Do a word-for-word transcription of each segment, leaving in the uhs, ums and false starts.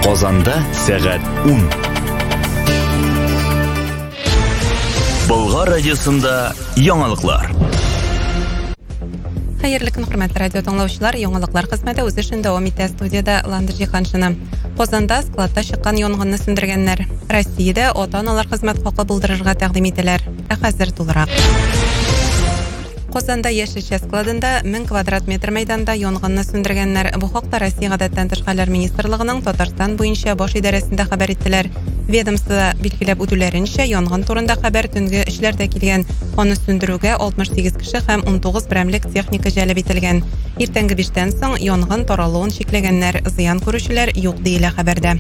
Казанда сәгать ун. Болгар радиосында яңалыклар. Хәерле көн, хөрмәтле радио тыңлаучылар, яңалыклар хезмәте үз эшен дәвам итә. Студияда Ландыр Җиһаншина. Казанда складта чыккан янгынны сүндергәннәр. Россиядә ата-аналар хезмәт хакы булдырырга тәкъдим ителәр. Ә хәзер тулырак. Казанда яшелчә складында мең квадрат метр мәйданда янгынны сүндергәннәр. Бу хакта Россия гадәттән тыш хәлләр министрлыгының Татарстан буенча баш идарәсендә хәбәр иттеләр. Ведомство билгеләп үтүләренчә, янгын турында хәбәр төнге эшләрдә килгән. Аны сүндерүгә алтмыш сигез кеше һәм ун тугыз берәмлек техника җәлеп ителгән. Иртәнге биштән соң янгын таралуын чикләгәннәр, зыян күрүчеләр юк диелә хәбәрдә.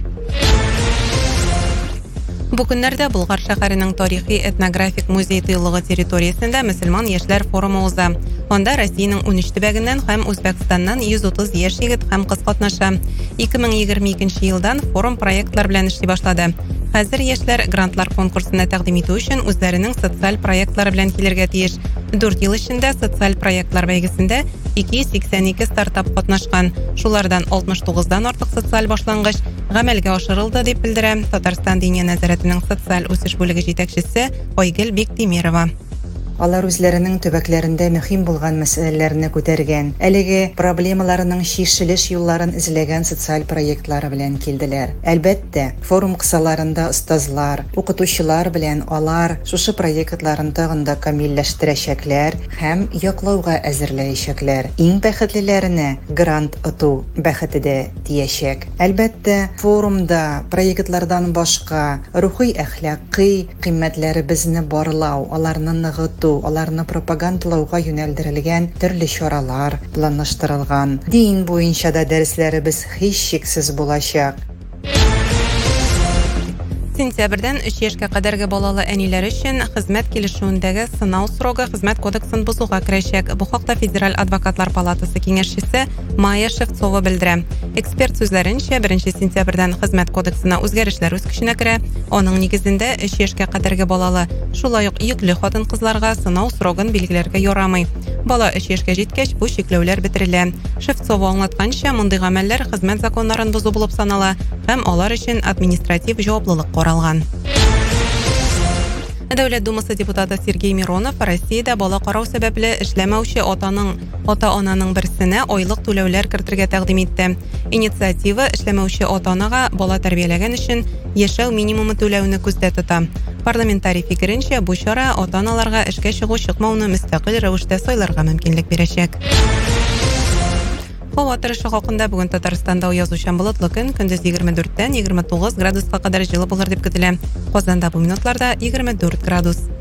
Бу көннәрдә Болгар шәһәренең тарихи этнографик музей тыюлыгы территориясендә мөселман яшьләр форумы уза. Анда Россиянең ун өч төбәгеннән һәм Үзбәкстаннан йөз утыз яшь егет һәм кыз катнаша. ике мең егерме икенче елдан форум проектлар белән эшли башлады. Хәзер яшьләр грантлар конкурсына тәкъдим итү өчен үзләренең социаль проектлары белән килергә тиеш. дүрт ел эчендә социаль проектлар бәйгесендә ике йөз сиксән ике стартап катнашкан. Шулардан алтмыш тугыздан артык социаль башлангыч гамәлгә ашырылды дип белдерә Татарстан Диния нәзарәтенең социаль үсеш бүлеге җитәкчесе Айгөл Биктимирова. Алар үзләренең төбәкләрендә мөһим булган мәсьәләләрне күтәргән, әлеге проблемаларының чишелеш юлларын эзләгән социаль проектлары белән килделәр. Әлбәттә, форум кысаларында остазлар, укытучылар белән алар шушы проектларын тагында камилләштерәчәкләр һәм яклауга әзерләячәкләр. Иң бәхетлеләренә грант оту бәхете дә тиячәк. Әлбәттә, форумда проектлардан башка рухи әхлакый кыйммәтләребезне барлау, аларны ныгыту, аларны пропагандалауга юнәлдерелгән төрле чаралар планлаштырылган. Дин буенча да дәресләребез һичшиксез булачак. Сентябрьдән өч яшькә кадәрге балалы әниләр өчен хезмәт килешүендәге сынау срогы хезмәт кодексын бозуга керәчәк. Бу хакта Федераль адвокатлар палатасы киңәшчесе Майя Шевцова белдерә. Эксперт сүзләренчә, беренче сентябрьдән хезмәт кодексына үзгәрешләр үз көченә керә. Аның нигезендә өч яшькә кадәрге балалы, шулай ук йөкле хатын-кызларга сынау срогын билгеләргә ярамый. Бала өч яшькә җиткәч, бу чикләүләр бетерелә. Шевцова аңлатканча, мондый гамәлләр хезмәт законнарын бозу булып санала һәм алар өчен административ җаваплылык каралган. Дәүләт думасы депутаты Сергей Миронов Россиядә бала карау сәбәпле эшләмәүче атаның ата-ананың берсенә айлык түләүләр кертергә тәкъдим итте. Инициатива эшләмәүче ата-анага бала тәрбияләгән өчен яшәү минимумы түләүне күздә тота. Парламентарий фикеренчә, бу чара ата-аналарга эшкә чыгу-чыкмауны мөстәкыйль рәвештә сайларга мөмкинлек бирәчәк. Һава торышы хакында бүген Татарстанда язучан болытлы көн, көндез егерме дүрттән егерме тугыз градуска кадәр җылы булыр дип көтелә. Казанда бу минутларда егерме дүрт градус.